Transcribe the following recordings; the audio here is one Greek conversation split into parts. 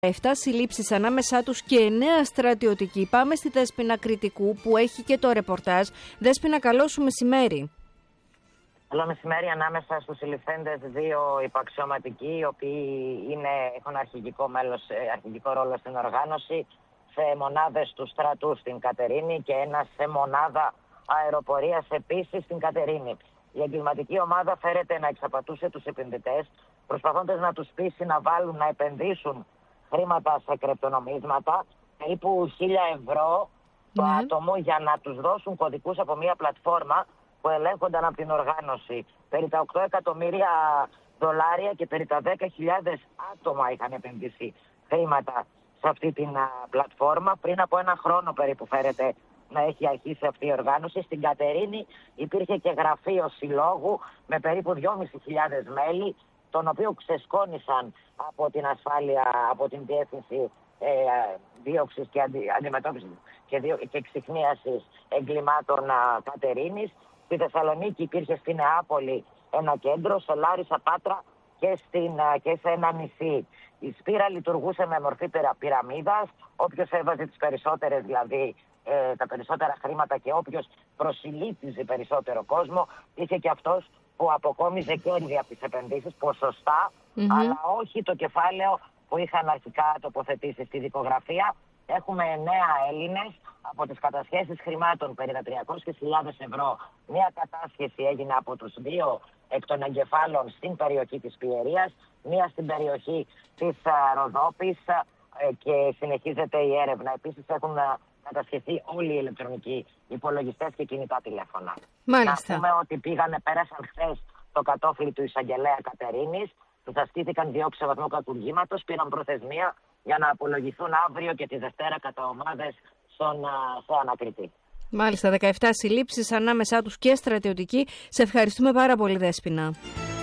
7 συλλήψεις, ανάμεσά τους και 9 στρατιωτικοί. Πάμε στη Δέσποινα Κρητικού που έχει και το ρεπορτάζ. Δέσποινα, καλό σου μεσημέρι. Καλό μεσημέρι. Ανάμεσα στους συλληφθέντες 2 υπαξιωματικοί, οι οποίοι έχουν αρχηγικό ρόλο στην οργάνωση, σε μονάδες του στρατού στην Κατερίνη και ένα σε μονάδα αεροπορίας επίσης στην Κατερίνη. Η εγκληματική ομάδα φέρεται να εξαπατούσε τους επενδυτές, προσπαθώντας να τους πείσει να επενδύσουν χρήματα σε κρυπτονομίσματα, περίπου 1.000 ευρώ το άτομο, για να τους δώσουν κωδικούς από μια πλατφόρμα που ελέγχονταν από την οργάνωση. Περί τα 8 εκατομμύρια δολάρια και περί τα 10.000 άτομα είχαν επενδύσει χρήματα σε αυτή την πλατφόρμα. Πριν από 1 χρόνο περίπου φέρεται να έχει αρχίσει αυτή η οργάνωση. Στην Κατερίνη υπήρχε και γραφείο συλλόγου με περίπου 2.500 μέλη, τον οποίο ξεσκόνησαν από την ασφάλεια, από την διεύθυνση δίωξης και αντιμετώπισης και εξιχνίασης εγκλημάτων Κατερίνης. Στη Θεσσαλονίκη υπήρχε στην Νεάπολη ένα κέντρο, σε Λάρισα, Πάτρα και σε ένα νησί. Η Σπύρα λειτουργούσε με μορφή πυραμίδας. Όποιος έβαζε τις περισσότερες, δηλαδή τα περισσότερα χρήματα, και όποιος προσιλήτιζε περισσότερο κόσμο, είχε και αυτός που αποκόμιζε κέρδη από τις επενδύσεις, ποσοστά, αλλά όχι το κεφάλαιο που είχαν αρχικά τοποθετήσει στη δικογραφία. Έχουμε 9 Έλληνες από τις κατασχέσεις χρημάτων περί τα 300.000 ευρώ. Μία κατάσχεση έγινε από τους 2 εκ των εγκεφάλων στην περιοχή της Πιερίας, μία στην περιοχή της Ροδόπης, και συνεχίζεται η έρευνα. Επίσης έχουν κατασχεθεί όλοι οι ηλεκτρονικοί υπολογιστές και κινητά τηλέφωνα. Μάλιστα. Να πούμε ότι πέρασαν χθες το κατόφλι του εισαγγελέα Κατερίνης, τους ασκήθηκαν διώξεις βαθμού κακουργήματος, πήραν προθεσμία για να απολογηθούν αύριο και τη Δευτέρα κατά ομάδες στο ανακριτή. Μάλιστα, 17 συλλήψεις, ανάμεσά τους και στρατιωτικοί. Σε ευχαριστούμε πάρα πολύ, Δέσποινα.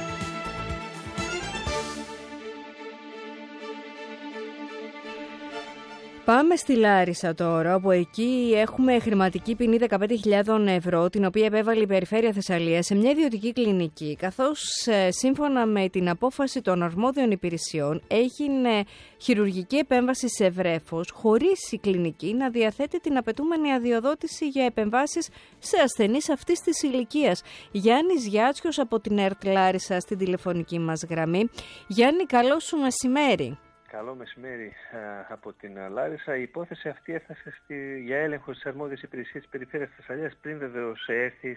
Πάμε στη Λάρισα τώρα, όπου εκεί έχουμε χρηματική ποινή 15.000 ευρώ, την οποία επέβαλε η Περιφέρεια Θεσσαλίας σε μια ιδιωτική κλινική, καθώς σύμφωνα με την απόφαση των αρμόδιων υπηρεσιών έγινε χειρουργική επέμβαση σε βρέφος, χωρίς η κλινική να διαθέτει την απαιτούμενη αδειοδότηση για επεμβάσεις σε ασθενείς αυτής της ηλικίας. Γιάννης Γιάτσιος από την ΕΡΤ Λάρισα στην τηλεφωνική μας γραμμή. Γιάννη, καλό σου μεσημέρι. Καλό μεσημέρι από την Λάρισα. Η υπόθεση αυτή έφτασε για έλεγχο στις αρμόδιες υπηρεσίες της Περιφέρειας Θεσσαλίας, πριν βεβαίως έρθει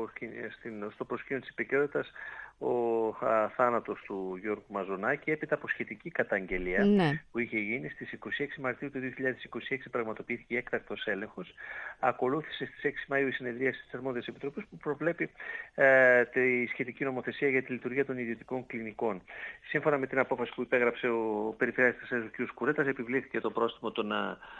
στο προσκήνιο της επικαιρότητας ο θάνατος του Γιώργου Μαζονάκη, έπειτα από σχετική καταγγελία που είχε γίνει στις 26 Μαρτίου του 2026. Πραγματοποιήθηκε έκτακτος έλεγχος. Ακολούθησε στις 6 Μαΐου η συνεδρίαση της αρμόδιας επιτροπής που προβλέπει τη σχετική νομοθεσία για τη λειτουργία των ιδιωτικών κλινικών. Σύμφωνα με την απόφαση που υπέγραψε ο Περιφέρειας Θεσσαλίας κ. Κουρέτας, επιβλήθηκε το πρόστιμο των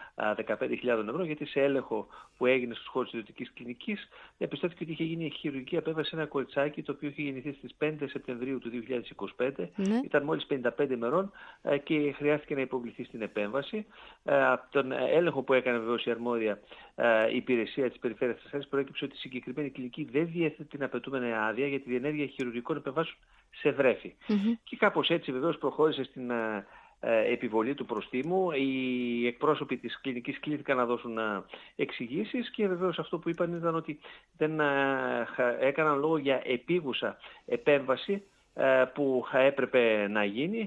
15.000 ευρώ, γιατί σε έλεγχο που έγινε στους χώρους της ιδιωτικής κλινικής διαπιστώθηκε ότι είχε γίνει χειρουργική επέμβαση σε ένα κοριτσάκι, το οποίο είχε γεννηθεί στις 5 Σεπτεμβρίου του 2025. Ήταν μόλις 55 ημερών και χρειάστηκε να υποβληθεί στην επέμβαση. Από τον έλεγχο που έκανε βεβαίως η αρμόδια υπηρεσία της Περιφέρειας Θεσσαλίας, προέκυψε ότι η συγκεκριμένη κλινική δεν διέθετε την απαιτούμενη άδεια για τη διενέργεια χειρουργικών επεμβάσεων σε βρέφη. Και κάπως έτσι βεβαίως προχώρησε στην επιβολή του προστίμου. Οι εκπρόσωποι της κλινικής κλήθηκαν να δώσουν εξηγήσεις και βεβαίως αυτό που είπαν ήταν ότι δεν έκαναν λόγο για επίγουσα επέμβαση που έπρεπε να γίνει.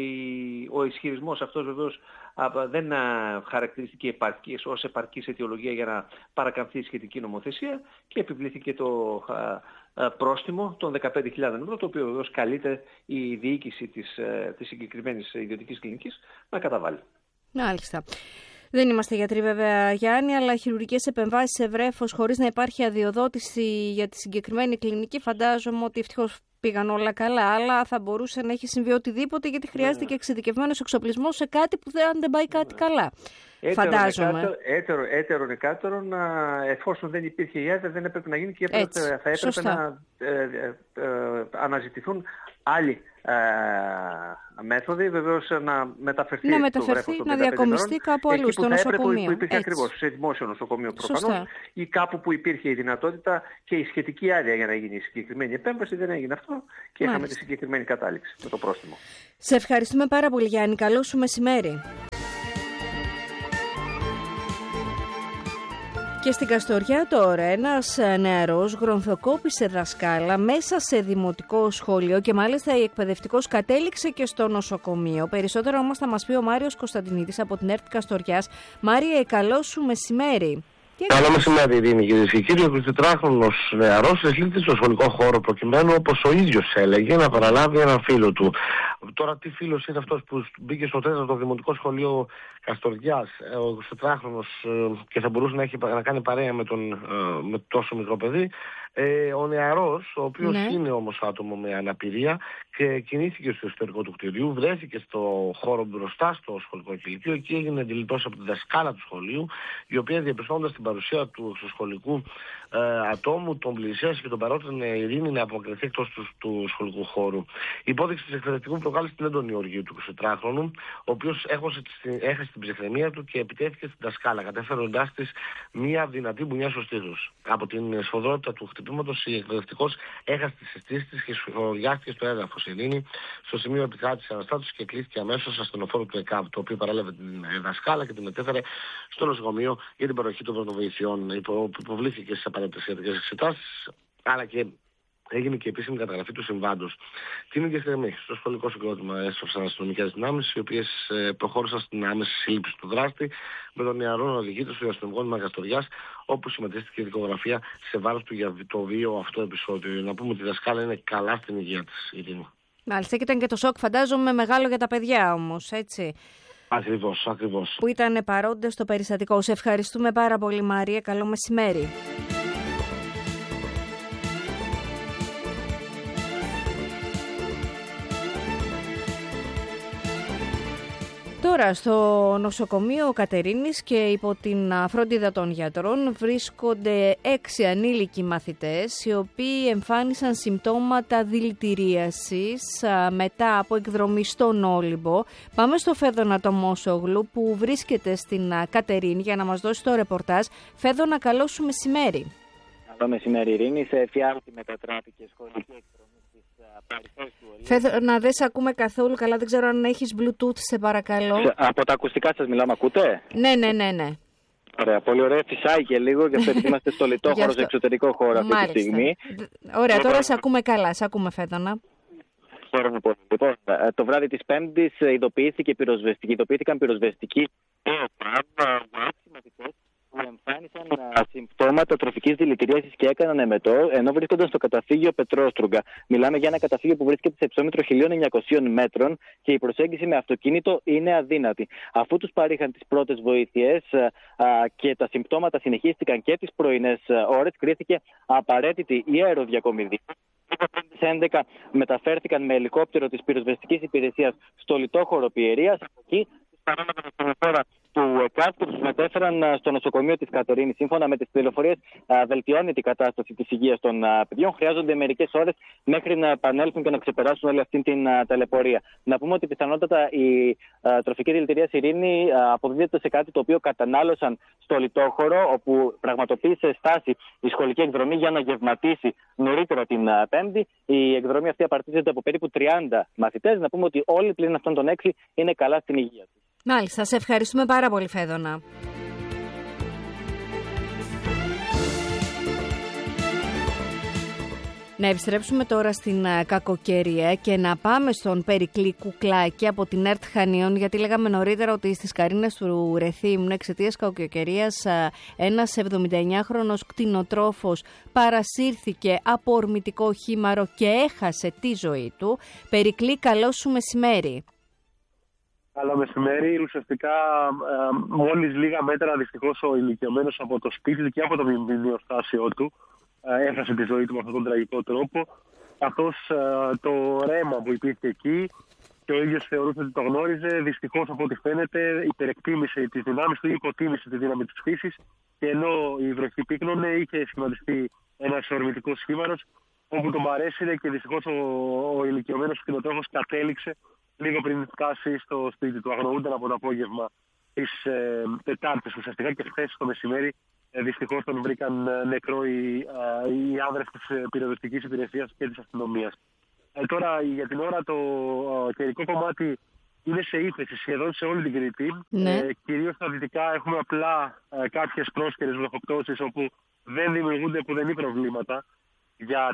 Ο ισχυρισμός αυτός βεβαίως δεν χαρακτηρίστηκε ως επαρκής αιτιολογία για να παρακαμφθεί η σχετική νομοθεσία και επιβλήθηκε το πρόστιμο των 15.000 ευρώ, το οποίο βεβαίως καλείται η διοίκηση της συγκεκριμένης ιδιωτικής κλινικής να καταβάλει. Μάλιστα. Δεν είμαστε γιατροί βέβαια, Γιάννη, αλλά χειρουργικές επεμβάσεις σε βρέφος χωρίς να υπάρχει αδειοδότηση για τη συγκεκριμένη κλινική, φαντάζομαι ότι ευτυχώς πήγαν όλα καλά, αλλά θα μπορούσε να έχει συμβεί οτιδήποτε, γιατί χρειάζεται και εξειδικευμένος εξοπλισμός σε κάτι που δεν πάει κάτι καλά. Φαντάζομαι. Έτερον εκάτερον, εφόσον δεν υπήρχε η άδεια, δεν έπρεπε να γίνει και θα έπρεπε να αναζητηθούν άλλοι μέθοδοι, βεβαίως να μεταφερθεί, το βρέφος των 55 να διακομιστεί κάπου αλλού, στο νοσοκομείο. Που υπήρχε ακριβώς, σε δημόσιο νοσοκομείο προφανώς, ή κάπου που υπήρχε η δυνατότητα και η σχετική άδεια για να γίνει η συγκεκριμένη επέμβαση. Δεν έγινε αυτό και είχαμε τη συγκεκριμένη κατάληξη με το πρόστιμο. Σε ευχαριστούμε πάρα πολύ, Γιάννη. Καλό σου μεσημέρι. Και στην Καστοριά τώρα ένας νεαρός γρονθοκόπησε δασκάλα μέσα σε δημοτικό σχολείο και μάλιστα η εκπαιδευτικός κατέληξε και στο νοσοκομείο. Περισσότερο όμως θα μας πει ο Μάριος Κωνσταντινίδης από την ΕΡΤ Καστοριάς. Μάριε, καλό σου μεσημέρι. Καλό μεσημέρι, Ειρήνη, κυρίες και κύριοι. Ο 24χρονος νεαρός εισλήφθη στο σχολικό χώρο προκειμένου, όπως ο ίδιος έλεγε, να παραλάβει έναν φίλο του. Τώρα, τι φίλος είναι αυτός που μπήκε στο 4ο Δημοτικό Σχολείο Καστοριάς, ο 24χρονος, και θα μπορούσε να κάνει παρέα με τόσο μικρό παιδί. Ο νεαρός, ο οποίος είναι όμως άτομο με αναπηρία και κινήθηκε στο εσωτερικό του κτηρίου, βρέθηκε στο χώρο μπροστά στο σχολικό κηλικείο. Εκεί έγινε αντιληπτός από τη δασκάλα του σχολείου, η οποία, διαπιστώντας την παρουσία του εξωσχολικού ατόμου, τον πλησίασε και τον παρότρινε Ειρήνη να απομακρυνθεί εκτός του σχολικού χώρου. Η υπόδειξη της εκπαιδευτικού προκάλεσε την έντονη οργή του 24χρονου, ο οποίος έχασε την ψυχραιμία του και επιτέθηκε στην δασκάλα, κατέφεροντάς της μία δυνατή μπουνιά στο στήθος. Από την σφοδρότητα του χτυπήματος, η εκπαιδευτικός έχασε τις αισθήσεις της και σφοδιάστηκε στο έδαφος. Η Ειρήνη στο σημείο επικράτησε αναστάτωση και κλείστηκε αμέσως στο ασθενοφόρο του ΕΚΑΒ, το οποίο παρέλαβε την δασκάλα και την μετέφερε στο νοσοκομείο για την παροχή των πρωτοβοηθειών. Υποβλήθηκε στις απαραίτητες ιατρικές εξετάσεις, αλλά και έγινε και επίσημη καταγραφή του συμβάντος. Την ίδια στιγμή, στο σχολικό συγκρότημα έσωψαν αστυνομικές δυνάμεις, οι οποίες προχώρησαν στην άμεση σύλληψη του δράστη, με τον νεαρό να οδηγείται στο αστυνομικό τμήμα Καστοριάς, όπου συμμετείχε η δικογραφία σε βάρος του για το βίαιο αυτό επεισόδιο. Να πούμε ότι η δασκάλα είναι καλά στην υγεία της, Ειρήνη. Μάλιστα, και ήταν και το σοκ, φαντάζομαι, μεγάλο για τα παιδιά όμως, έτσι. Ακριβώς. Που ήταν παρόντες στο περιστατικό. Σε ευχαριστούμε πάρα πολύ, Μαρία. Καλό μεσημέρι. Τώρα στο νοσοκομείο Κατερίνης και υπό την φροντίδα των γιατρών βρίσκονται 6 ανήλικοι μαθητές, οι οποίοι εμφάνισαν συμπτώματα δηλητηρίασης μετά από εκδρομή στον Όλυμπο. Πάμε στο Φέδωνα Τομόσογλου που βρίσκεται στην Κατερίνη για να μας δώσει το ρεπορτάζ. Φέδωνα, καλό σου μεσημέρι. Καλό μεσημέρι, Ειρήνη. Σε εφιάλτη μετατράπηκε σχολική εκδρομή. Να δεν σε ακούμε καθόλου καλά, δεν ξέρω αν έχεις Bluetooth, σε παρακαλώ. Από τα ακουστικά σας μιλάμε, ακούτε? Ναι. Ωραία, πολύ ωραία, φυσάει και λίγο, γι' αυτό είμαστε στο λιτό χώρο, σε εξωτερικό χώρο αυτή τη στιγμή. Ωραία, τώρα σε ακούμε καλά, σε ακούμε, Φέδωνα. Χαίρομαι πολύ. Λοιπόν, το βράδυ της Πέμπτης ειδοποιήθηκαν πυροσβεστικοί που εμφάνισαν συμπτώματα τροφικής δηλητηρίασης και έκαναν εμετό, ενώ βρίσκονταν στο καταφύγιο Πετρόστρογγα. Μιλάμε για ένα καταφύγιο που βρίσκεται σε υψόμετρο 1.900 μέτρων και η προσέγγιση με αυτοκίνητο είναι αδύνατη. Αφού τους παρήχαν τις πρώτες βοήθειες και τα συμπτώματα συνεχίστηκαν και τις πρωινές ώρες, κρίθηκε απαραίτητη η αεροδιακομιδή. Στις 11 μεταφέρθηκαν με ελικόπτερο της πυροσβεστικής υπηρεσίας στο λιτόχωρο Πιερίας. Εκεί του ΕΚΑΒ που τους μετέφεραν στο νοσοκομείο της Κατερίνης. Σύμφωνα με τις πληροφορίες, βελτιώνει την κατάσταση της υγείας των παιδιών. Χρειάζονται μερικές ώρες μέχρι να επανέλθουν και να ξεπεράσουν όλη αυτή την ταλαιπωρία. Να πούμε ότι πιθανότατα η τροφική δηλητηρίαση, Ειρήνη, αποδίδεται σε κάτι το οποίο κατανάλωσαν στο λιτόχωρο, όπου πραγματοποίησε στάση η σχολική εκδρομή για να γευματίσει νωρίτερα την Πέμπτη. Η εκδρομή αυτή απαρτίζεται από περίπου 30 μαθητές. Να πούμε ότι όλοι πλην αυτών των 6 είναι καλά στην υγεία τους. Μάλιστα, σε ευχαριστούμε πάρα πολύ, Φέδωνα. Να επιστρέψουμε τώρα στην κακοκαιρία και να πάμε στον Περικλή Κουκλάκη από την ΕΡΤ Χανίων, γιατί λέγαμε νωρίτερα ότι στις Καρίνες του Ρεθύμνου εξαιτίας κακοκαιρίας ένας 79χρονος κτηνοτρόφος παρασύρθηκε από ορμητικό χήμαρο και έχασε τη ζωή του. Περικλή, καλό σου μεσημέρι. Καλό μεσημέρι. Ουσιαστικά, μόλις λίγα μέτρα, δυστυχώς ο ηλικιωμένος από το σπίτι και από το μνημειοστάσιο του έχασε τη ζωή του με αυτόν τον τραγικό τρόπο. Καθώς το ρέμα που υπήρχε εκεί και ο ίδιος θεωρούσε ότι το γνώριζε, δυστυχώς από ό,τι φαίνεται υπερεκτίμησε τις δυνάμεις του ή υποτίμησε τη δύναμη της φύσης, και ενώ η βροχή πύκνωνε, είχε σχηματιστεί ένας ορμητικός χήμαρος όπου τον παρέσυρε και δυστυχώς ο ηλικιωμένος κτηνοτρόφος κατέληξε λίγο πριν φτάσει στο σπίτι του. Αγνοούνταν από το απόγευμα της Τετάρτης ουσιαστικά και χθες το μεσημέρι δυστυχώς τον βρήκαν νεκρό οι άνδρες της πυροσβεστικής υπηρεσίας και της αστυνομίας. Τώρα για την ώρα το καιρικό κομμάτι είναι σε ύφεση σχεδόν σε όλη την Κρήτη. Ναι. Κυρίως στα δυτικά έχουμε απλά κάποιες πρόσκαιρες βροχοπτώσεις όπου δεν δημιουργούνται πουδενή προβλήματα για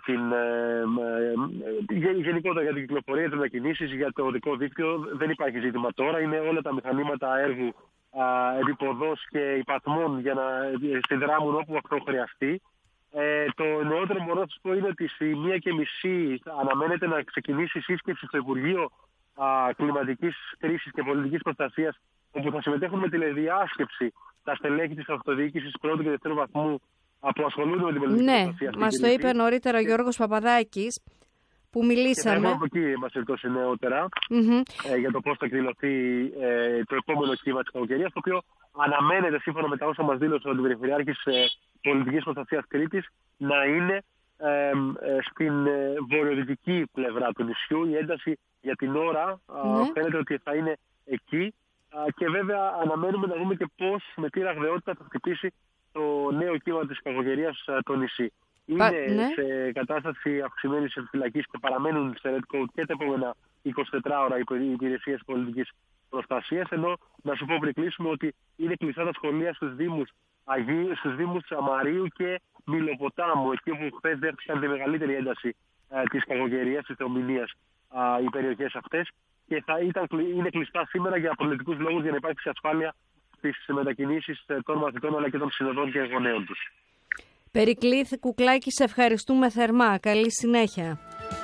γενικότερα για την κυκλοφορία, τις μετακινήσεις, για το οδικό δίκτυο. Δεν υπάρχει ζήτημα τώρα. Είναι όλα τα μηχανήματα έργου επιποδός και υπαθμών για να συνδράμουν όπου αυτό χρειαστεί. Το νεότερο μπορώ να σας πω είναι ότι στη 1:30 αναμένεται να ξεκινήσει η σύσκεψη στο Υπουργείο Κλιματικής Κρίσης και Πολιτικής Προστασίας, όπου θα συμμετέχουν με τηλεδιάσκεψη τα στελέχη της αυτοδιοίκησης πρώτου και δευτέρου βαθμού που ασχολούνται με την πολιτική προστασία. Ναι, μας το είπε νωρίτερα ο Γιώργος Παπαδάκης που μιλήσαμε. Και από εκεί μας ήρθε νεότερα για το πώς θα εκδηλωθεί το επόμενο κύμα της καλοκαιρίας, το οποίο αναμένεται σύμφωνα με τα όσα μας δήλωσε ο Αντιπεριφερειάρχης Πολιτικής Προστασίας Κρήτης να είναι στην βορειοδυτική πλευρά του νησιού. Η ένταση για την ώρα φαίνεται ότι θα είναι εκεί και βέβαια αναμένουμε να δούμε και πώς με τι ραγδαιότητα θα χτυπήσει το νέο κύμα της κακοκαιρίας το νησί. Είναι σε κατάσταση αυξημένης επιφυλακής και παραμένουν σε Red Code και τα επόμενα 24 ώρα οι υπηρεσίες πολιτικής προστασίας, ενώ να σου πω πριν κλείσουμε ότι είναι κλειστά τα σχολεία στους Δήμους Αμαρίου και Μιλοποτάμου, εκεί όπου χθες δέχτηκαν τη μεγαλύτερη ένταση της κακοκαιρίας, της θεομηνίας οι περιοχές αυτές, και είναι κλειστά σήμερα για πολιτικούς λόγους για να υπάρξει ασφάλεια στις μετακινήσεις των μαθητών αλλά και των συνοδών και γονέων τους. Περικλή Κουκλάκη, σε ευχαριστούμε θερμά. Καλή συνέχεια.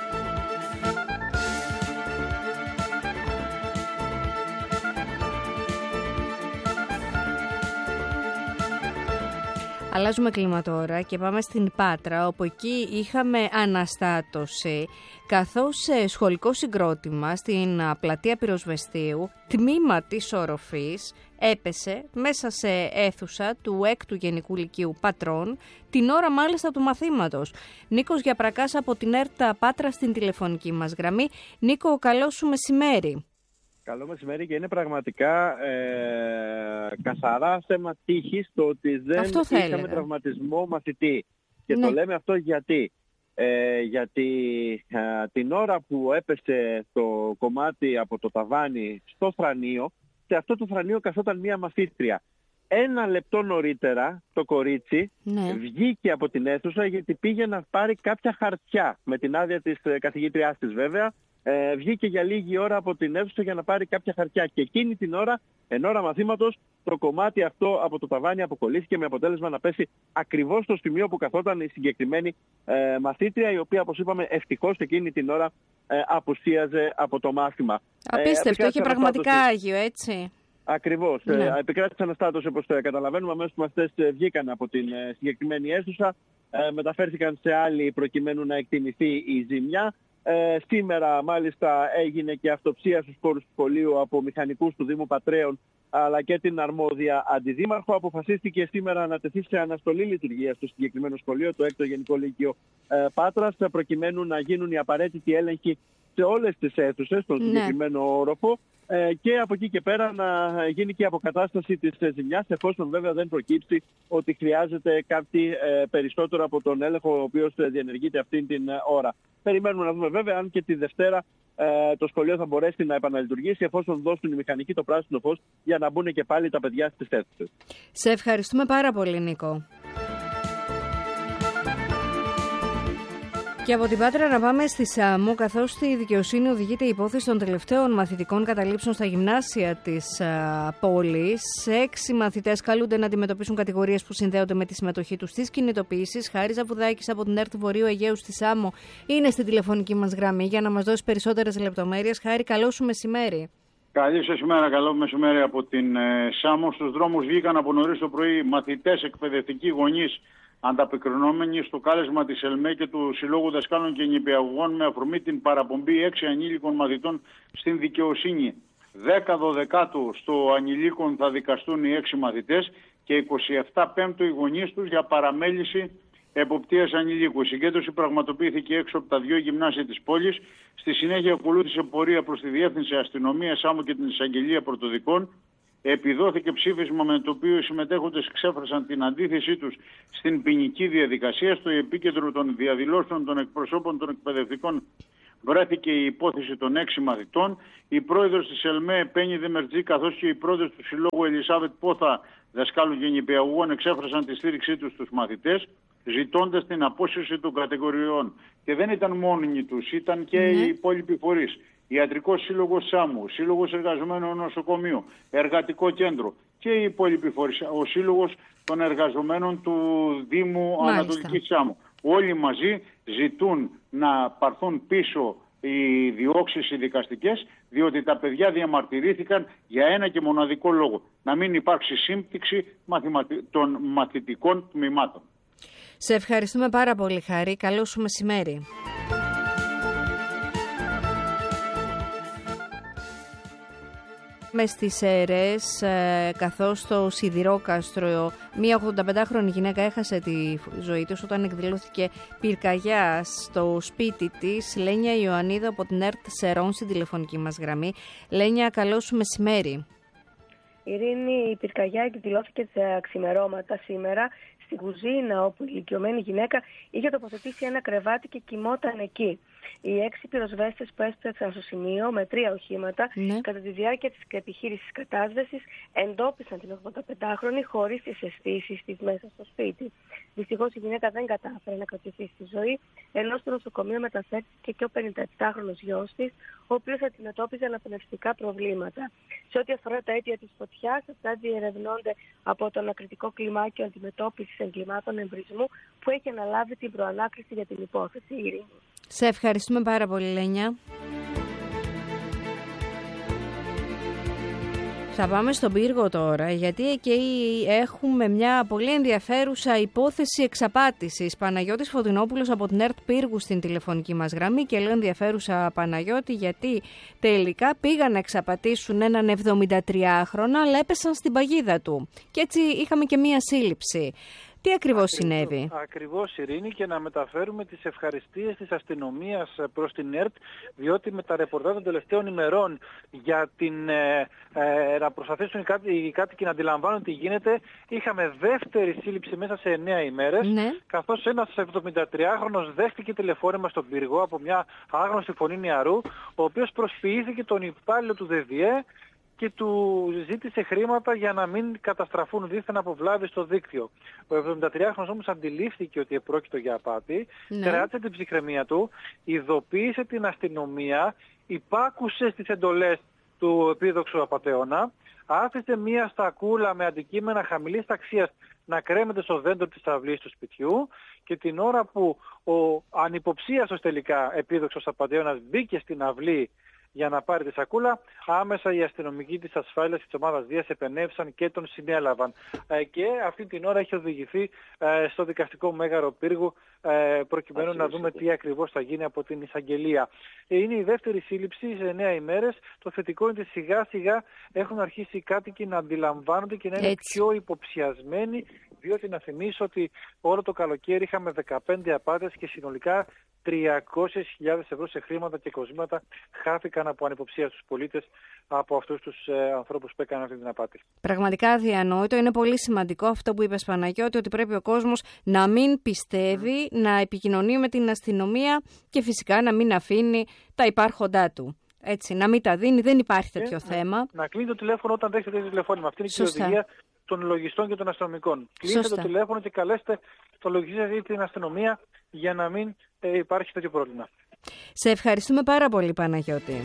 Αλλάζουμε κλίμα τώρα και πάμε στην Πάτρα, όπου εκεί είχαμε αναστάτωση, καθώς σε σχολικό συγκρότημα στην πλατεία Πυροσβεστίου, τμήμα της οροφής έπεσε μέσα σε αίθουσα του 6ου Γενικού Λυκείου Πατρών, την ώρα μάλιστα του μαθήματος. Νίκος Γιαπρακάς από την ΕΡΤΑ Πάτρα στην τηλεφωνική μας γραμμή. Νίκο, καλό σου μεσημέρι. Καλό μεσημέρι, και είναι πραγματικά καθαρά θέμα τύχης το ότι δεν είχαμε τραυματισμό μαθητή. Και το λέμε αυτό γιατί την ώρα που έπεσε το κομμάτι από το ταβάνι στο θρανείο, σε αυτό το θρανείο καθόταν μία μαθήτρια. 1 λεπτό νωρίτερα το κορίτσι βγήκε από την αίθουσα γιατί πήγε να πάρει κάποια χαρτιά, με την άδεια της καθηγήτριάς της βέβαια. Βγήκε για λίγη ώρα από την αίθουσα για να πάρει κάποια χαρτιά και εκείνη την ώρα, εν ώρα μαθήματος, το κομμάτι αυτό από το ταβάνι αποκολλήθηκε με αποτέλεσμα να πέσει ακριβώς στο σημείο που καθόταν η συγκεκριμένη μαθήτρια, η οποία, όπως είπαμε, ευτυχώς εκείνη την ώρα απουσίαζε από το μάθημα. Απίστευτο, είχε πραγματικά άγιο, έτσι. Ακριβώς. Επικράτησε αναστάτωση, όπως καταλαβαίνουμε. Αμέσως οι μαθητές βγήκαν από την συγκεκριμένη αίθουσα, μεταφέρθηκαν σε άλλη προκειμένου να εκτιμηθεί η ζημιά. Σήμερα μάλιστα έγινε και αυτοψία στους χώρους του σχολείου από μηχανικούς του Δήμου Πατρέων αλλά και την αρμόδια αντιδήμαρχο. Αποφασίστηκε σήμερα να τεθεί σε αναστολή λειτουργία στο συγκεκριμένο σχολείο, το 6ο Γενικό Λύκειο Πάτρας, προκειμένου να γίνουν οι απαραίτητοι έλεγχοι σε όλες τις αίθουσες, στον συγκεκριμένο όροφο, και από εκεί και πέρα να γίνει και η αποκατάσταση της ζημιάς, εφόσον βέβαια δεν προκύψει ότι χρειάζεται κάτι περισσότερο από τον έλεγχο ο οποίος διενεργείται αυτή την ώρα. Περιμένουμε να δούμε βέβαια αν και τη Δευτέρα το σχολείο θα μπορέσει να επαναλειτουργήσει, εφόσον δώσουν οι μηχανικοί το πράσινο φως για να μπουν και πάλι τα παιδιά στις αίθουσες. Σε ευχαριστούμε πάρα πολύ, Νίκο. Και από την Πάτρα να πάμε στη Σάμο, καθώς στη δικαιοσύνη οδηγείται η υπόθεση των τελευταίων μαθητικών καταλήψεων στα γυμνάσια της πόλης. 6 μαθητές καλούνται να αντιμετωπίσουν κατηγορίες που συνδέονται με τη συμμετοχή τους στις κινητοποιήσεις. Χάρη Ζαβουδάκης από την ΕΡΤ Βορείου Αιγαίου στη Σάμο είναι στην τηλεφωνική μας γραμμή για να μας δώσει περισσότερες λεπτομέρειες. Χάρη, καλό σου μεσημέρι. Καλή σας ημέρα, καλό μεσημέρι από την Σάμο. Στους δρόμους βγήκαν από νωρίς το πρωί μαθητές, εκπαιδευτικοί, γονείς, ανταποκρινόμενοι στο κάλεσμα της ΕΛΜΕ και του Συλλόγου Δασκάλων και Νηπιαγωγών με αφορμή την παραπομπή 6 ανήλικων μαθητών στην δικαιοσύνη. 10/12 στο ανηλίκων θα δικαστούν οι 6 μαθητές και 27 Πέμπτου οι γονείς τους για παραμέληση εποπτείας ανηλίκου. Η συγκέντρωση πραγματοποιήθηκε έξω από τα 2 γυμνάσια της πόλης. Στη συνέχεια ακολούθησε πορεία προς τη Διεύθυνση Αστυνομίας, Άμμο και την Εισαγγελία Πρωτοδικών. Επιδόθηκε ψήφισμα με το οποίο οι συμμετέχοντες εξέφρασαν την αντίθεσή τους στην ποινική διαδικασία. Στο επίκεντρο των διαδηλώσεων των εκπροσώπων των εκπαιδευτικών βρέθηκε η υπόθεση των 6 μαθητών. Η πρόεδρος της ΕΛΜΕ, Πέννη Δεμερτζή, καθώς και η πρόεδρος του Συλλόγου Ελισάβετ Πόθα, δασκάλων και νηπιαγωγών, εξέφρασαν τη στήριξή τους στους μαθητές, ζητώντας την απόσυρση των κατηγοριών. Και δεν ήταν μόνοι τους, ήταν και οι υπόλοιποι φορείς. Ιατρικός Σύλλογος Σάμου, Σύλλογος Εργαζομένων Νοσοκομείου, Εργατικό Κέντρο και οι υπόλοιποι φορείς, ο Σύλλογος των Εργαζομένων του Δήμου Ανατολικής Σάμου. Όλοι μαζί ζητούν να πάρθουν πίσω οι διώξεις οι δικαστικές, διότι τα παιδιά διαμαρτυρήθηκαν για ένα και μοναδικό λόγο: να μην υπάρξει σύμπτυξη των μαθητικών τμήματων. Σε ευχαριστούμε πάρα πολύ, Χάρη. Καλό σου μεσημέρι. Με στις αίρες, καθώς το Σιδηρόκαστρο, μία 85χρονη γυναίκα έχασε τη ζωή της όταν εκδηλώθηκε πυρκαγιά στο σπίτι της. Λένια Ιωαννίδου από την ΕΡΤ Σερών στην τηλεφωνική μας γραμμή. Λένια, καλό σου μεσημέρι. Ειρήνη, η πυρκαγιά εκδηλώθηκε τα ξημερώματα σήμερα στην κουζίνα, όπου η ηλικιωμένη γυναίκα είχε τοποθετήσει ένα κρεβάτι και κοιμόταν εκεί. Οι 6 πυροσβέστες που έστρεψαν στο σημείο με 3 οχήματα κατά τη διάρκεια της επιχείρησης κατάσβεσης εντόπισαν την 85χρονη χωρίς τις αισθήσεις της μέσα στο σπίτι. Δυστυχώς η γυναίκα δεν κατάφερε να κρατηθεί στη ζωή, ενώ στο νοσοκομείο μεταφέρθηκε και ο 57χρονος γιος της, ο οποίος αντιμετώπιζε αναπνευστικά προβλήματα. Σε ό,τι αφορά τα αίτια της φωτιάς, αυτά διερευνώνται από το ανακριτικό κλιμάκιο αντιμετώπισης εγκλημάτων εμπρισμού που έχει αναλάβει την προανάκριση για την υπόθεση. Ειρήνη. Σε ευχαριστούμε πάρα πολύ, Λένια. Θα πάμε στον Πύργο τώρα, γιατί εκεί έχουμε μια πολύ ενδιαφέρουσα υπόθεση εξαπάτησης. Παναγιώτης Φωτεινόπουλος από την ΕΡΤ Πύργου στην τηλεφωνική μας γραμμή, και λέω ενδιαφέρουσα, Παναγιώτη, γιατί τελικά πήγαν να εξαπατήσουν έναν 73χρονο, αλλά έπεσαν στην παγίδα του. Και έτσι είχαμε και μια σύλληψη. Τι ακριβώς συνέβη? Ακριβώς, Ειρήνη, και να μεταφέρουμε τις ευχαριστίες της αστυνομίας προς την ΕΡΤ, διότι με τα ρεπορτάζ των τελευταίων ημερών για να προσπαθήσουν οι κάτοικοι να αντιλαμβάνουν τι γίνεται, είχαμε δεύτερη σύλληψη μέσα σε 9 ημέρες, καθώς ένας 73χρονος δέχτηκε τηλεφώνημα στον Πύργο από μια άγνωστη φωνή νεαρού, ο οποίος προσφυήθηκε τον υπάλληλο του ΔΔΕ και του ζήτησε χρήματα για να μην καταστραφούν δίθεν από βλάβη στο δίκτυο. Ο 73χρονος όμως αντιλήφθηκε ότι επρόκειτο για απάτη, κράτησε την ψυχραιμία του, ειδοποίησε την αστυνομία, υπάκουσε στις εντολές του επίδοξου απατεώνα, άφησε μία στακούλα με αντικείμενα χαμηλής ταξίας να κρέμεται στο δέντρο της αυλής του σπιτιού, και την ώρα που ο ανυποψίαστος τελικά επίδοξος απατεώνας μπήκε στην αυλή για να πάρει τη σακούλα, άμεσα οι αστυνομικοί της ασφάλειας της ομάδας Δίας επενέβησαν και τον συνέλαβαν. Και αυτή την ώρα έχει οδηγηθεί στο δικαστικό μέγαρο Πύργου, προκειμένου να δούμε τι ακριβώς θα γίνει από την εισαγγελία. Είναι η δεύτερη σύλληψη σε 9 ημέρες. Το θετικό είναι ότι σιγά σιγά έχουν αρχίσει οι κάτοικοι να αντιλαμβάνονται και να είναι πιο υποψιασμένοι, διότι να θυμίσω ότι όλο το καλοκαίρι είχαμε 15 απάτες και συνολικά 300.000 ευρώ σε χρήματα και κοσμήματα χάθηκαν από ανυποψία στους πολίτες από αυτούς τους ανθρώπους που έκαναν αυτή την απάτη. Πραγματικά αδιανόητο. Είναι πολύ σημαντικό αυτό που είπες, Παναγιώτη, ότι πρέπει ο κόσμος να μην πιστεύει, να επικοινωνεί με την αστυνομία και φυσικά να μην αφήνει τα υπάρχοντά του. Έτσι, να μην τα δίνει, δεν υπάρχει τέτοιο θέμα. Να κλείνει το τηλέφωνο όταν δέχεται το τηλεφώνημα. Αυτή είναι και η οδηγία των λογιστών και των αστυνομικών. Κλείστε το τηλέφωνο και καλέστε το λογιστή ή την αστυνομία για να μην υπάρχει τέτοιο πρόβλημα. Σε ευχαριστούμε πάρα πολύ, Παναγιώτη.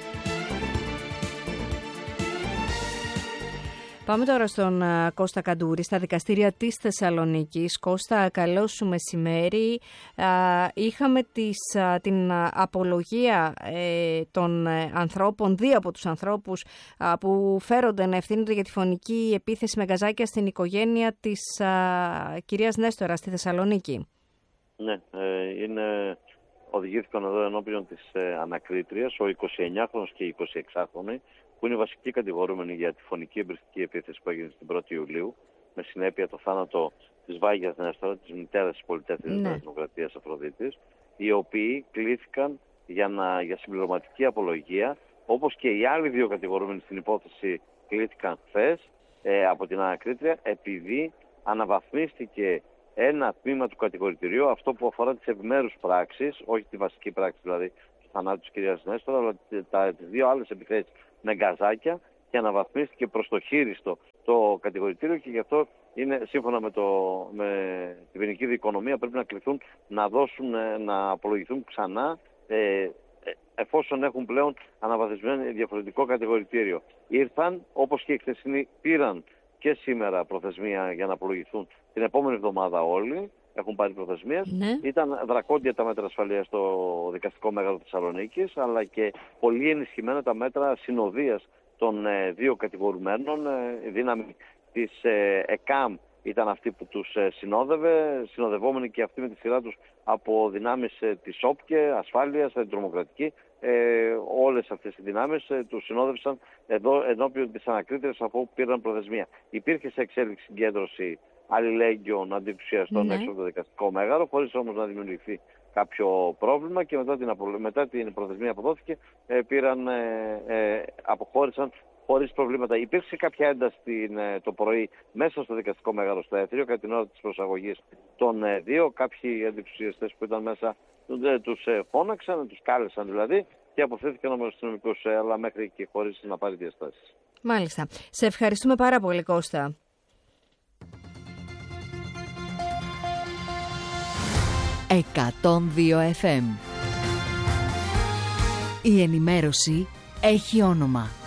Πάμε τώρα στον Κώστα Καντούρη, στα δικαστήρια της Θεσσαλονίκης. Κώστα, καλό σου μεσημέρι. Είχαμε την απολογία των ανθρώπων, 2 από τους ανθρώπους που φέρονται να ευθύνονται για τη φωνική επίθεση με γκαζάκια στην οικογένεια της κυρίας Νέστορα στη Θεσσαλονίκη. Ναι, οδηγήθηκαν εδώ ενώπιον της ανακρίτριας, ο 29χρονος και η 26χρονη, που είναι βασικοί κατηγορούμενοι για τη φωνική εμπριστική επίθεση που έγινε στην 1η Ιουλίου με συνέπεια το θάνατο της Βάγιας Νέστορα, της μητέρας της πολυτέλειας Δημοκρατίας Αφροδίτης, οι οποίοι κλήθηκαν για συμπληρωματική απολογία, όπως και οι άλλοι δύο κατηγορούμενοι στην υπόθεση κλήθηκαν χθες από την ανακρίτρια, επειδή αναβαθμίστηκε ένα τμήμα του κατηγορητηρίου, αυτό που αφορά τις επιμέρους πράξεις, όχι τη βασική πράξη δηλαδή του θανάτου της κυρίας Νέστορα, αλλά τις δύο άλλες επιθέσεις με γκαζάκια, και αναβαθμίστηκε προς το χείριστο το κατηγορητήριο, και γι' αυτό είναι σύμφωνα με την ποινική δικονομία πρέπει να κληθούν να απολογηθούν ξανά εφόσον έχουν πλέον αναβαθμισμένο διαφορετικό κατηγορητήριο. Ήρθαν, όπως και οι χθεσινοί, πήραν και σήμερα προθεσμία για να απολογηθούν την επόμενη εβδομάδα όλοι. Έχουν πάρει προθεσμίες. Ήταν δρακόντια τα μέτρα ασφαλείας στο δικαστικό μέγαρο Θεσσαλονίκης, αλλά και πολύ ενισχυμένα τα μέτρα συνοδείας των δύο κατηγορουμένων. Η δύναμη της ΕΚΑΜ ήταν αυτή που τους συνόδευε, συνοδευόμενοι και αυτοί με τη σειρά τους από δυνάμεις της ΟΠΚΕ, ασφάλειας, αντιτρομοκρατική. Όλες αυτές οι δυνάμεις τους συνόδευσαν εδώ ενώπιον της ανακρίτριας, από όπου πήραν προθεσμία. Υπήρχε σε εξέλιξη συγκέντρωση αλληλέγγυων αντιεξουσιαστών έξω από το δικαστικό μέγαρο, χωρίς όμως να δημιουργηθεί κάποιο πρόβλημα, και μετά την προθεσμία αποδόθηκε, αποχώρησαν χωρίς προβλήματα. Υπήρξε κάποια ένταση το πρωί μέσα στο δικαστικό μέγαρο στο Έθριο κατά την ώρα της προσαγωγής των δύο. Κάποιοι αντιεξουσιαστές που ήταν μέσα τους φώναξαν, τους κάλεσαν δηλαδή, και αποθέθηκαν όμως αστυνομικούς, αλλά μέχρι και χωρίς να πάρει διαστάσεις. Μάλιστα. Σε ευχαριστούμε πάρα πολύ, Κώστα. «102 FM». Η ενημέρωση έχει όνομα.